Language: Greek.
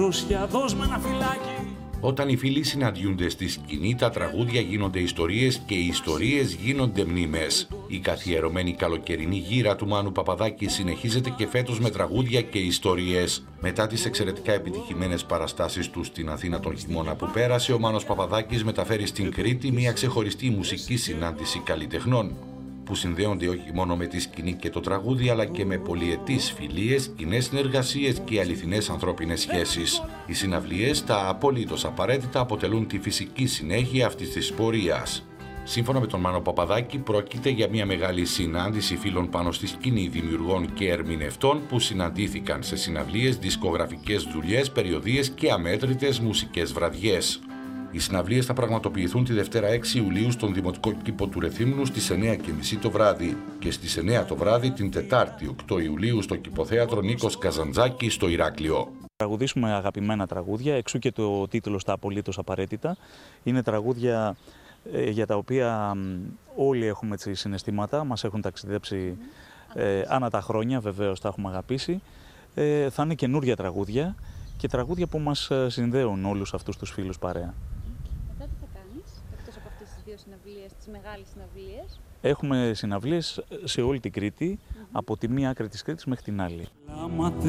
Ρούσια, δώσ' με ένα φυλάκι. Όταν οι φίλοι συναντιούνται στη σκηνή, τα τραγούδια γίνονται ιστορίες και οι ιστορίες γίνονται μνήμες. Η καθιερωμένη καλοκαιρινή γύρα του Μάνου Παπαδάκη συνεχίζεται και φέτος με τραγούδια και ιστορίες. Μετά τις εξαιρετικά επιτυχημένες παραστάσεις του στην Αθήνα τον χειμώνα που πέρασε, ο Μάνος Παπαδάκης μεταφέρει στην Κρήτη μια ξεχωριστή μουσική συνάντηση καλλιτεχνών, που συνδέονται όχι μόνο με τη σκηνή και το τραγούδι, αλλά και με πολυετείς φιλίες, κοινές συνεργασίες και αληθινές ανθρώπινες σχέσεις. Οι συναυλίες, τα απολύτως απαραίτητα, αποτελούν τη φυσική συνέχεια αυτής της πορείας. Σύμφωνα με τον Μάνο Παπαδάκη, πρόκειται για μια μεγάλη συνάντηση φίλων πάνω στη σκηνή, δημιουργών και ερμηνευτών που συναντήθηκαν σε συναυλίες, δισκογραφικές δουλειές, περιοδίες και αμέτρητες μουσικές βραδιές. Οι συναυλίες θα πραγματοποιηθούν τη Δευτέρα 6 Ιουλίου στον Δημοτικό Κήπο του Ρεθύμνου στις 9:30 το βράδυ και στις 9 το βράδυ την Τετάρτη 8 Ιουλίου στο Κηποθέατρο Νίκος Καζαντζάκη στο Ηράκλειο. Τραγουδήσουμε αγαπημένα τραγούδια, εξού και το τίτλο στα απολύτως απαραίτητα. Είναι τραγούδια για τα οποία όλοι έχουμε συναισθήματα, μας έχουν ταξιδέψει ανά τα χρόνια, βεβαίως τα έχουμε αγαπήσει. Θα είναι καινούρια τραγούδια και τραγούδια που μας συνδέουν όλους αυτούς τους φίλους παρέα. Μετά τι θα κάνεις, εκτός από αυτές τις δύο συναυλίες, τις μεγάλες συναυλίες? Έχουμε συναυλίες σε όλη την Κρήτη, από τη μία άκρη της Κρήτης μέχρι την άλλη.